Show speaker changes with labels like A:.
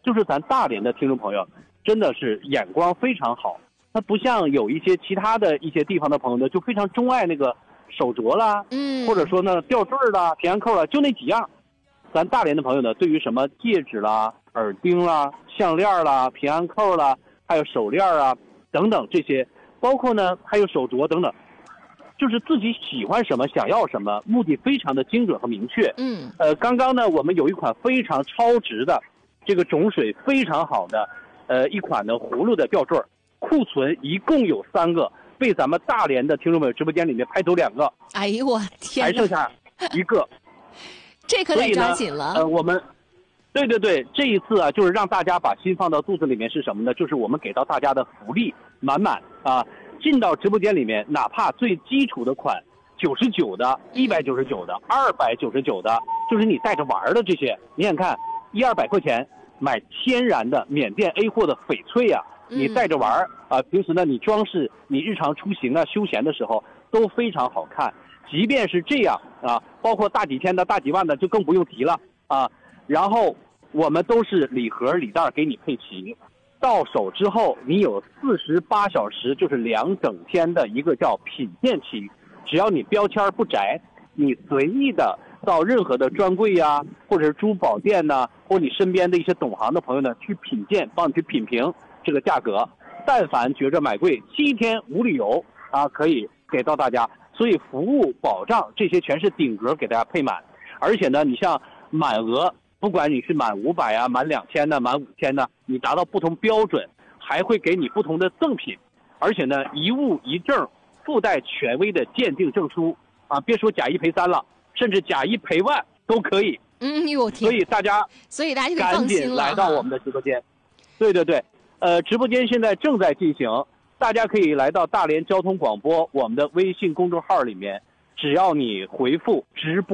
A: 就是咱大连的听众朋友真的是眼光非常好，他不像有一些其他的一些地方的朋友呢，就非常钟爱那个手镯啦，或者说呢吊坠啦、平安扣啦，就那几样。咱大连的朋友呢，对于什么戒指啦、耳钉啦、项链啦、平安扣啦，还有手链啊等等这些，包括呢还有手镯等等，就是自己喜欢什么、想要什么，目的非常的精准和明确。刚刚呢我们有一款非常超值的，这个种水非常好的，一款呢葫芦的吊坠，库存一共有3个，被咱们大连的听众朋友直播间里面拍走2个。
B: 哎呦我天，
A: 还剩下1个。
B: 这可得抓紧了。
A: 我们，对，这一次啊，就是让大家把心放到肚子里面是什么呢？就是我们给到大家的福利满满啊！进到直播间里面，哪怕最基础的款，99的、199的、299的，就是你带着玩的这些，你想看，100-200块钱买天然的缅甸 A 货的翡翠啊，你带着玩啊，平时呢你装饰，你日常出行啊、休闲的时候都非常好看。即便是这样啊，包括大几千的、大几万的就更不用提了啊。然后我们都是礼盒礼袋给你配齐，到手之后你有48小时，就是2整天的一个叫品鉴期。只要你标签不摘，你随意的到任何的专柜呀，或者是珠宝店呐，或你身边的一些懂行的朋友呢，去品鉴，帮你去品评这个价格。但凡觉着买贵，7天无理由啊，可以给到大家。所以服务保障这些全是顶格给大家配满，而且呢，你像满额，不管你是满500啊、满2000的、满5000的，你达到不同标准，还会给你不同的赠品，而且呢，一物一证，附带权威的鉴定证书啊，别说假1赔3了，甚至假1赔万都可以。
B: 有天。
A: 所以大家
B: 就得放心了，
A: 赶紧来到我们的直播间。对，直播间现在正在进行。大家可以来到大连交通广播我们的微信公众号里面，只要你回复直播